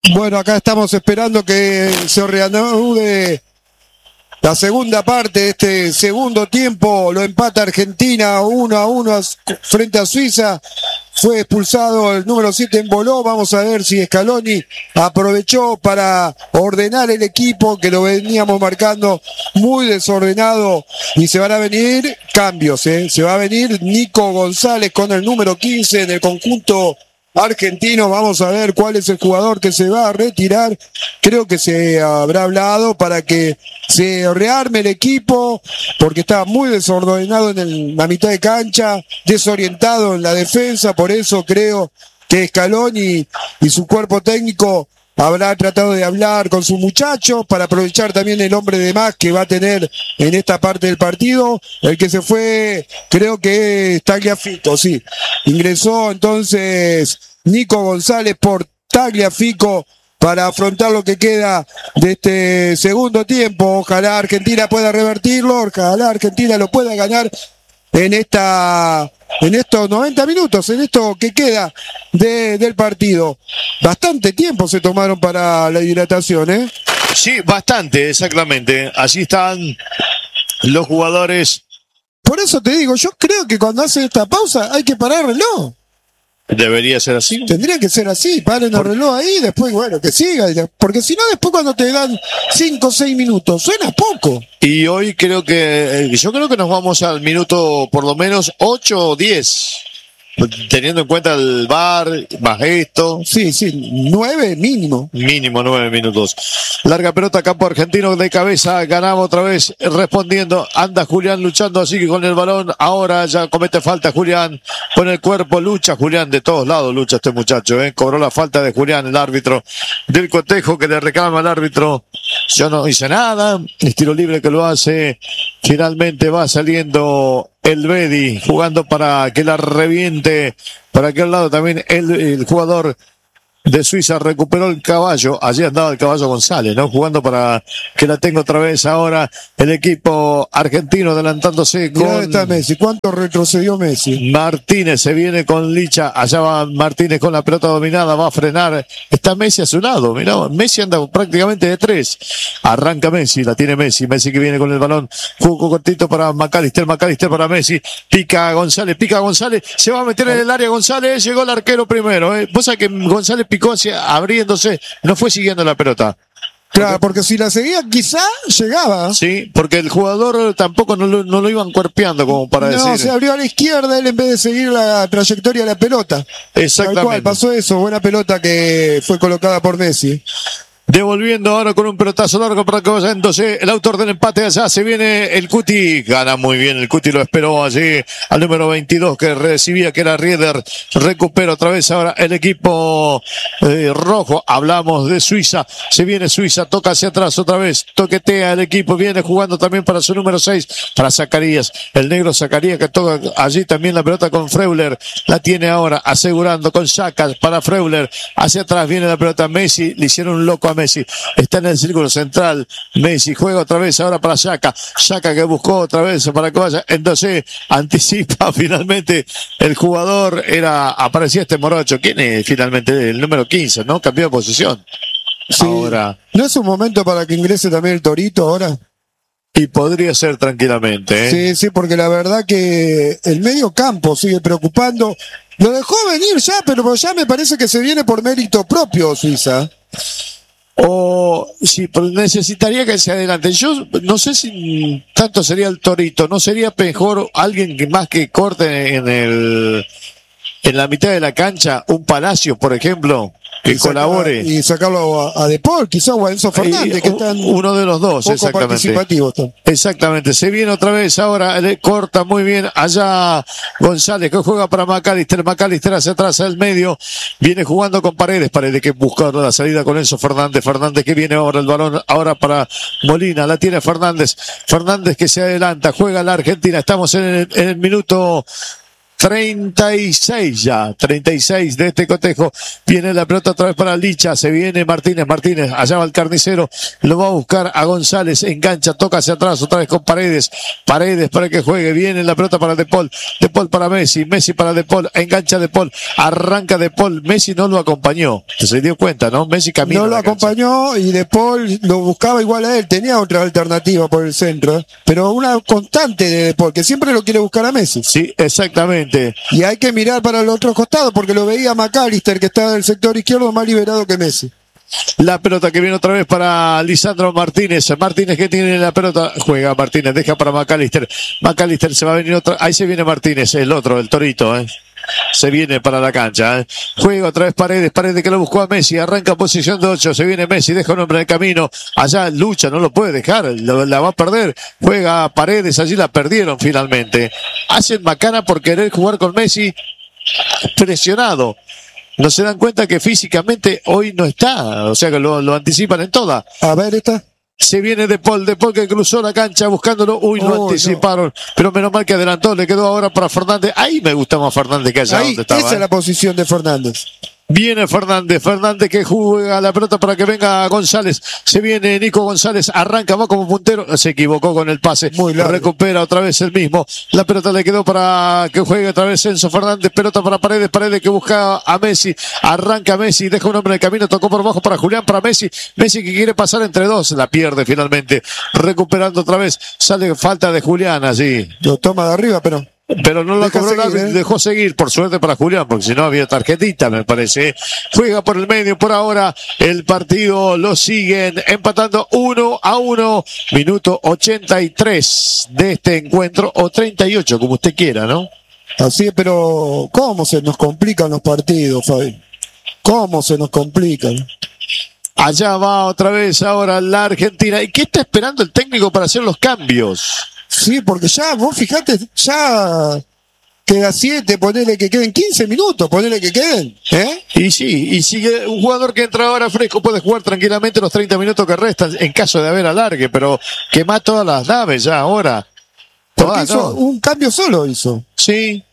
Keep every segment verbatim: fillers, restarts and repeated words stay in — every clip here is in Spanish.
Bueno, acá estamos esperando que se reanude la segunda parte de este segundo tiempo. Lo empata Argentina uno a uno frente a Suiza. Fue expulsado el número siete en Boló. Vamos a ver si Scaloni aprovechó para ordenar el equipo, que lo veníamos marcando muy desordenado, y se van a venir cambios, ¿eh? Se va a venir Nico González con el número quince en el conjunto argentino. Vamos a ver cuál es el jugador que se va a retirar. Creo que se habrá hablado para que se rearme el equipo, porque está muy desordenado en el, la mitad de cancha, desorientado en la defensa. Por eso creo que Scaloni y su cuerpo técnico habrá tratado de hablar con sus muchachos para aprovechar también el hombre de más que va a tener en esta parte del partido. El que se fue, creo que es Tagliafico, sí. Ingresó entonces Nico González por Tagliafico para afrontar lo que queda de este segundo tiempo. Ojalá Argentina pueda revertirlo, ojalá Argentina lo pueda ganar en esta en estos noventa minutos, en esto que queda de, del partido. Bastante tiempo se tomaron para la hidratación, ¿eh? Sí, bastante, exactamente. Así están los jugadores. Por eso te digo, yo creo que cuando hacen esta pausa hay que parar el reloj. Debería ser así. Tendría que ser así, paren el reloj ahí, después, bueno, que siga, porque si no, después cuando te dan cinco o seis minutos, suena poco. Y hoy creo que, yo creo que nos vamos al minuto por lo menos ocho o diez, teniendo en cuenta el V A R, más esto. Sí, sí, nueve mínimo. Mínimo nueve minutos. Larga pelota, campo argentino de cabeza, ganaba otra vez, respondiendo, anda Julián luchando así que con el balón, ahora ya comete falta Julián, con el cuerpo lucha Julián, de todos lados lucha este muchacho, ¿eh? Cobró la falta de Julián, el árbitro del cotejo, que le reclama al árbitro, yo no hice nada, el tiro libre que lo hace, finalmente va saliendo el Bedi, jugando para que la reviente, para aquel lado también el, el jugador de Suiza recuperó el caballo, allí andaba el caballo González, ¿no? Jugando para que la tenga otra vez ahora el equipo argentino, adelantándose con... ¿Dónde está Messi? ¿Cuánto retrocedió Messi? Martínez se viene con Licha, allá va Martínez con la pelota dominada, va a frenar, está Messi a su lado, mirá, Messi anda prácticamente de tres, arranca Messi, la tiene Messi, Messi que viene con el balón, juego cortito para McAllister, McAllister para Messi, pica González, pica González, se va a meter en el área González, llegó el arquero primero, ¿eh? Vos sabés que González picó hacia, abriéndose, no fue siguiendo la pelota. Claro, porque si la seguía quizá llegaba. Sí, porque el jugador tampoco no lo, no lo iban cuerpeando como para no, decir. No, se abrió a la izquierda él en vez de seguir la trayectoria de la pelota. Exactamente. Tal cual, pasó eso, buena pelota que fue colocada por Messi. Devolviendo ahora con un pelotazo largo para que vaya entonces el autor del empate allá, se viene el Cuti, gana muy bien el Cuti, lo esperó allí al número veintidós que recibía, que era Rieder, recupera otra vez ahora el equipo eh, rojo, hablamos de Suiza, se viene Suiza, toca hacia atrás otra vez, toquetea el equipo, viene jugando también para su número seis, para Zacarías, el negro Zacarías que toca allí también la pelota con Freuler, la tiene ahora asegurando con Xhaka para Freuler, hacia atrás viene la pelota Messi, le hicieron un loco a Messi, está en el círculo central, Messi juega otra vez ahora para Xhaka, Xhaka que buscó otra vez para que vaya, entonces anticipa finalmente el jugador, era, aparecía este morocho, ¿quién es finalmente? El número quince, ¿no? Cambió de posición. Sí. Ahora. ¿No es un momento para que ingrese también el Torito ahora? Y podría ser tranquilamente, ¿eh? Sí, sí, porque la verdad que el medio campo sigue preocupando, lo dejó venir ya, pero ya me parece que se viene por mérito propio Suiza. O sí, pero necesitaría que se adelante. Yo no sé si tanto sería el Torito, no sería mejor alguien que más que corte en el en la mitad de la cancha, un Palacios, por ejemplo, que y saca, colabore. Y sacarlo a, a De Paul, quizá, o a Enzo Fernández, y, que están uno de los dos, poco exactamente. participativos. Exactamente, se viene otra vez ahora, le corta muy bien allá González, que juega para McAllister, McAllister hacia atrás al medio, viene jugando con Paredes, Paredes que busca la salida con Enzo Fernández, Fernández que viene ahora el balón, ahora para Molina, la tiene Fernández, Fernández que se adelanta, juega la Argentina, estamos en el, en el minuto treinta y seis ya, treinta y seis de este cotejo. Viene la pelota otra vez para Licha, se viene Martínez, Martínez, allá va el carnicero, lo va a buscar a González, engancha, toca hacia atrás, otra vez con Paredes, Paredes para que juegue, viene la pelota para De Paul, De Paul para Messi, Messi para De Paul, engancha De Paul, arranca De Paul, Messi no lo acompañó, se dio cuenta, ¿no? Messi camina. No lo acompañó y De Paul lo buscaba igual a él, tenía otra alternativa por el centro, pero una constante de De Paul, que siempre lo quiere buscar a Messi. Sí, exactamente. Y hay que mirar para el otro costado porque lo veía McAllister, que está del sector izquierdo más liberado que Messi. La pelota que viene otra vez para Lisandro Martínez. Martínez que tiene la pelota. Juega Martínez, deja para McAllister. McAllister se va a venir otra. Ahí se viene Martínez, el otro, el torito, ¿eh? Se viene para la cancha, ¿eh? Juega otra vez Paredes, Paredes que lo buscó a Messi, arranca posición de ocho, se viene Messi, deja un hombre en el camino, allá lucha, no lo puede dejar, lo, la va a perder, juega Paredes, allí la perdieron finalmente. Hacen macana por querer jugar con Messi presionado. No se dan cuenta que físicamente hoy no está, o sea que lo, lo anticipan en toda. A ver, esta. Se viene De Paul, De Paul que cruzó la cancha buscándolo. Uy, lo oh, anticiparon. No. Pero menos mal que adelantó. Le quedó ahora para Fernández. Ahí me gusta más Fernández que allá Ahí, donde estaba. Esa ¿eh? es la posición de Fernández. Viene Fernández, Fernández que juega la pelota para que venga González. Se viene Nico González, arranca, va como puntero. Se equivocó con el pase. Muy largo. Recupera otra vez el mismo. La pelota le quedó para que juegue otra vez Enzo Fernández. Pelota para Paredes, Paredes que busca a Messi. Arranca Messi, deja un hombre en el camino. Tocó por abajo para Julián, para Messi. Messi que quiere pasar entre dos. La pierde finalmente. Recuperando otra vez. Sale falta de Julián allí. Lo toma de arriba, pero... Pero no lo Deja cobró el seguir, árbitro, ¿eh? dejó seguir, por suerte para Julián, porque si no había tarjetita, me parece. Juega por el medio, por ahora el partido lo siguen empatando uno a uno. Minuto ochenta y tres de este encuentro, o treinta y ocho, como usted quiera, ¿no? Así es, pero ¿cómo se nos complican los partidos, Fabi? ¿Cómo se nos complican? Allá va otra vez ahora la Argentina. ¿Y qué está esperando el técnico para hacer los cambios? Sí, porque ya, vos fijate, ya queda siete, ponele que queden quince minutos, ponele que queden, ¿eh? Y sí, y sigue un jugador que entra ahora fresco puede jugar tranquilamente los treinta minutos que restan en caso de haber alargue, pero quema todas las naves ya ahora. Porque Todas, hizo ¿no? un cambio solo hizo. Sí.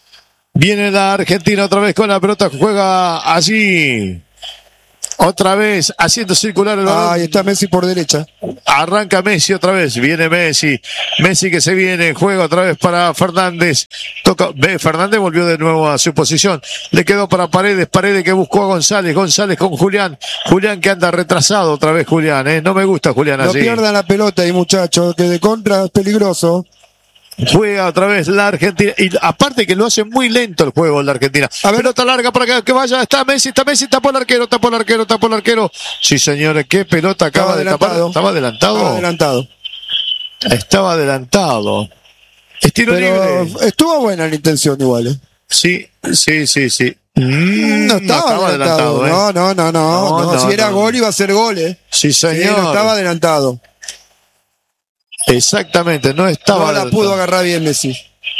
Viene la Argentina otra vez con la pelota, juega allí. Otra vez haciendo circular el balón. Ahí está Messi por derecha. Arranca Messi otra vez, viene Messi, Messi que se viene, juega otra vez para Fernández, toca, ve, Fernández volvió de nuevo a su posición, le quedó para Paredes, Paredes que buscó a González, González con Julián, Julián que anda retrasado otra vez Julián, ¿eh? No me gusta Julián No así. pierdan la pelota ahí, muchachos, que de contra es peligroso. Juega otra vez la Argentina. Y aparte que lo hace muy lento el juego la Argentina. A ver. Pelota larga para que, que vaya. Está Messi, está Messi, tapó el arquero, tapó el arquero, tapó el arquero. Sí, señores, qué pelota acaba Estaba de tapar. adelantado. Estaba adelantado. Estaba adelantado. Estaba adelantado. Es tiro Pero libre. estuvo buena la intención igual, ¿eh? Sí, sí, sí, sí. Mm, No estaba, adelantado. ¿eh? No, no, no, no, No, no. no, Si era no. gol iba a ser gol, ¿eh? Sí, Sí, señor. no estaba adelantado. Exactamente, no estaba No la adelantado. pudo agarrar bien Messi.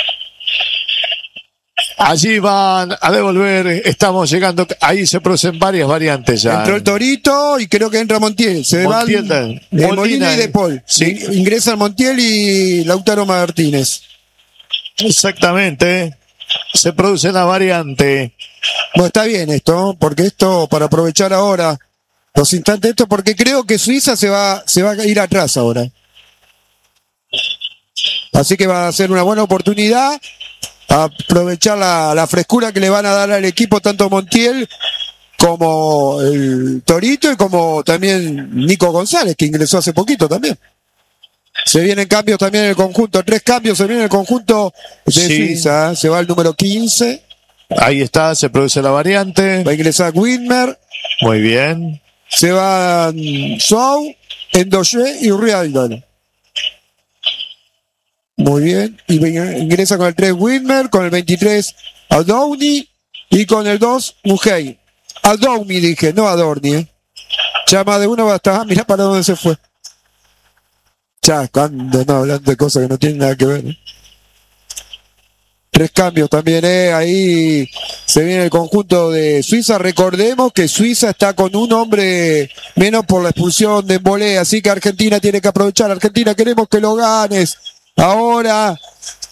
Allí van a devolver. Estamos llegando. Ahí se producen varias variantes ya. Entró el Torito y creo que entra Montiel. Se Montiel, van eh, eh, Molina, Molina y De Paul. sí. Ingresan Montiel y Lautaro Martínez. Exactamente. Se produce la variante. Bueno, está bien esto, porque esto, para aprovechar ahora los instantes, esto, porque creo que Suiza se va, se va a ir atrás ahora. Así que va a ser una buena oportunidad. Aprovechar la, la frescura que le van a dar al equipo tanto Montiel como el Torito y como también Nico González, que ingresó hace poquito también. Se vienen cambios también en el conjunto, tres cambios se viene en el conjunto de Sí. Suiza. Se va el número quince, Ahí está, se produce la variante. va a ingresar Widmer, Muy bien. se van Sou, Endoye y Rialdon. Muy bien, y ingresa con el tres Widmer, con el veintitrés Adorni y con el dos Mujei. Adorni dije, no Adorni, ¿eh? Ya más de uno va a estar, mirá para dónde se fue. Ya, cuando no, hablando de cosas que no tienen nada que ver, ¿eh? Tres cambios también, ¿eh? Ahí se viene el conjunto de Suiza. Recordemos que Suiza está con un hombre menos por la expulsión de Mbolé, así que Argentina tiene que aprovechar. Argentina, queremos que lo ganes. Ahora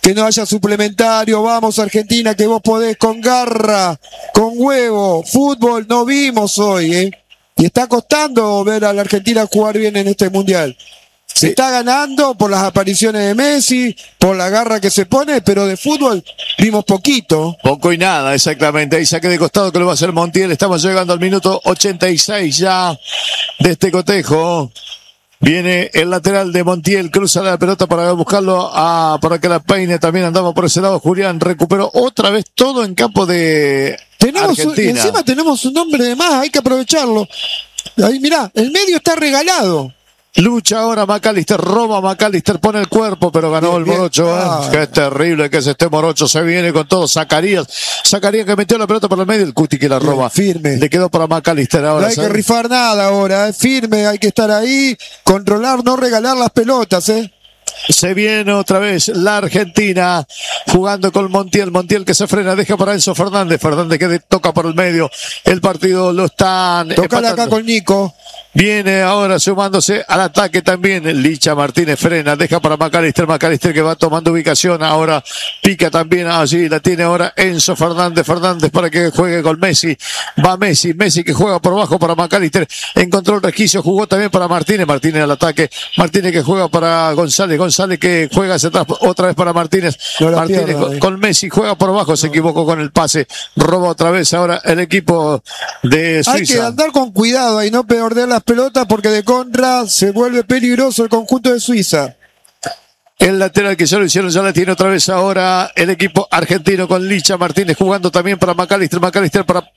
que no haya suplementario. Vamos Argentina, que vos podés, con garra, con huevo. Fútbol no vimos hoy, ¿eh? Y está costando ver a la Argentina jugar bien en este mundial. Se está ganando por las apariciones de Messi, por la garra que se pone, pero de fútbol vimos poquito. Poco y nada, exactamente. Ahí saque de costado que lo va a hacer Montiel. Estamos llegando al minuto ochenta y seis ya de este cotejo. Viene el lateral de Montiel, cruza la pelota para buscarlo a, para que la peine. También andamos por ese lado. Julián recuperó otra vez todo en campo de tenemos Argentina. Un, encima tenemos un hombre de más, hay que aprovecharlo. Ahí mirá, el medio está regalado. Lucha ahora McAllister, roba McAllister, pone el cuerpo, pero ganó bien, el Morocho. Bien. Ah, Qué terrible que es este Morocho, se viene con todo. Zacarías, Zacarías que metió la pelota por el medio, el Cuti que la roba. Firme. Le quedó para McAllister ahora. No hay ¿sabes? que rifar nada ahora, es firme, hay que estar ahí, controlar, no regalar las pelotas, ¿eh? Se viene otra vez la Argentina jugando con Montiel. Montiel que se frena, deja para Enzo Fernández. Fernández que toca por el medio. El partido lo están Tocala acá con Nico. Viene ahora sumándose al ataque también. Licha Martínez frena, deja para McAllister. McAllister que va tomando ubicación. Ahora pica también allí. La tiene ahora Enzo Fernández. Fernández para que juegue con Messi. Va Messi. Messi que juega por abajo para McAllister. Encontró el resquicio. Jugó también para Martínez. Martínez al ataque. Martínez que juega para González. González que juega hacia atrás. Otra vez para Martínez. No Martínez pierda, con, con Messi. Juega por abajo. Se equivocó con el pase. Roba otra vez ahora el equipo de Suiza. Hay que andar con cuidado y no perder las pelotas porque de contra se vuelve peligroso el conjunto de Suiza. El lateral que ya lo hicieron, ya la tiene otra vez ahora el equipo argentino con Licha Martínez jugando también para McAllister. McAllister para...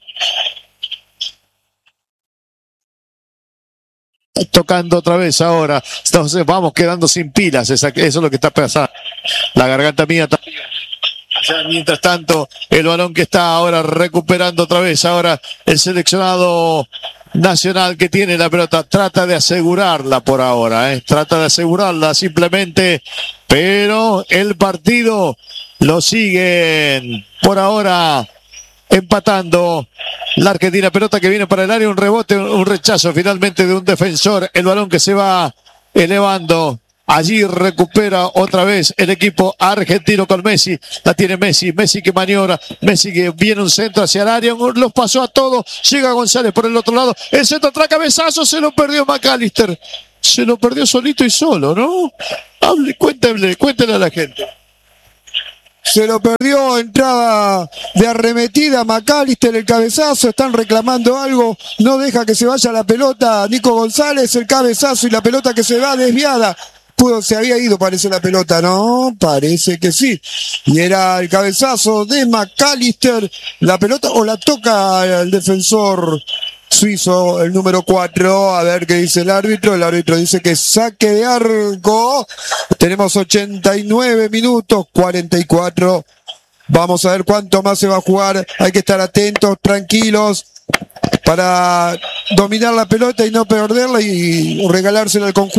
Tocando otra vez ahora. Entonces vamos quedando sin pilas. Eso es lo que está pasando. La garganta mía también. Ya, mientras tanto, el balón que está ahora recuperando otra vez. Ahora el seleccionado nacional que tiene la pelota. Trata de asegurarla por ahora. ¿eh? Trata de asegurarla simplemente. Pero el partido lo siguen por ahora empatando la Argentina. Pelota que viene para el área. Un rebote, un rechazo finalmente de un defensor. El balón que se va elevando. Allí recupera otra vez el equipo argentino con Messi. La tiene Messi. Messi que maniobra. Messi que viene un centro hacia el área. Los pasó a todos. Llega González por el otro lado. El centro trae cabezazo. Se lo perdió McAllister. Se lo perdió solito y solo, ¿no? Hable, cuéntale, cuéntale a la gente. Se lo perdió, entrada de arremetida McAllister, el cabezazo, están reclamando algo, no deja que se vaya la pelota Nico González, el cabezazo y la pelota que se va desviada. Pudo, se había ido, parece la pelota, ¿no? Parece que sí. Y era el cabezazo de McAllister, la pelota o la toca el defensor suizo, el número cuatro, a ver qué dice el árbitro. El árbitro dice que saque de arco. Tenemos ochenta y nueve minutos, cuarenta y cuatro. Vamos a ver cuánto más se va a jugar. Hay que estar atentos, tranquilos, para dominar la pelota y no perderla y regalársela al conjunto.